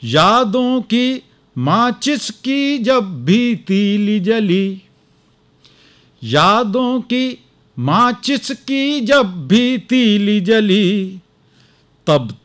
यादों की माचिस की जब भी तीली जली, यादों की माचिस की जब भी तीली जली, तब